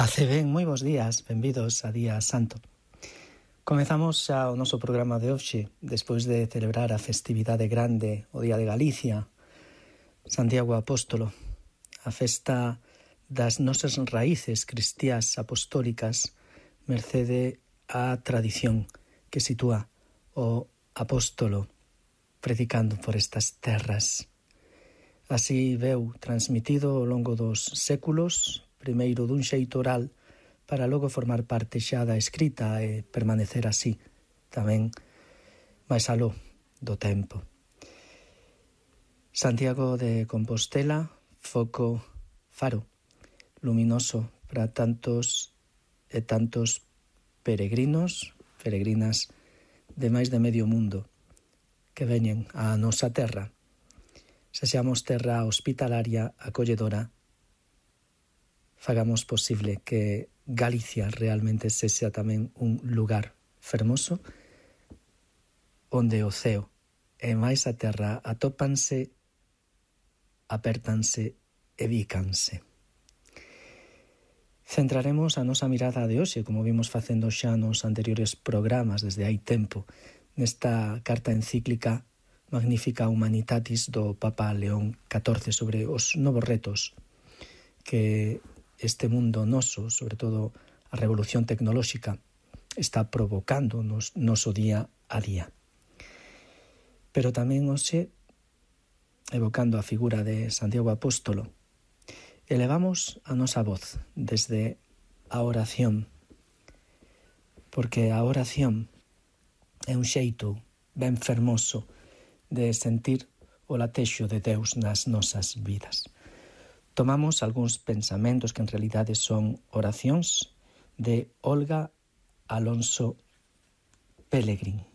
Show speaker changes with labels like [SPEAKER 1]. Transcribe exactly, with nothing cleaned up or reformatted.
[SPEAKER 1] Pace ben, moi bons días, benvidos a Día Santo. Comezamos xa o noso programa de hoxe, despois de celebrar a festividade grande, o Día de Galicia, Santiago Apóstolo, a festa das nosas raíces cristiás apostólicas, mercede á tradición que sitúa o apóstolo predicando por estas terras. Así veu transmitido ao longo dos séculos, primeiro dun xeito oral, para logo formar parte xa da escrita e permanecer así, tamén máis aló do tempo. Santiago de Compostela, foco, faro, luminoso para tantos e tantos peregrinos, peregrinas de máis de medio mundo que veñen á nosa terra. Se xamos terra hospitalaria, acolledora, fagamos posible que Galicia realmente sexa tamén un lugar fermoso onde o ceo e máis a terra atópanse, apértanse e bícanse. Centraremos a nosa mirada de hoxe, como vimos facendo xa nos anteriores programas desde hai tempo, nesta carta encíclica Magnifica Humanitatis do Papa León catorce sobre os novos retos que este mundo noso, sobre todo a revolución tecnolóxica, está provocando nos noso día a día. Pero tamén hoxe, evocando a figura de Santiago Apóstolo, elevamos a nosa voz desde a oración, porque a oración é un xeito ben fermoso de sentir o latexo de Deus nas nosas vidas. Tomamos algúns pensamentos que en realidade son oracións de Olga Alonso Pellegrin.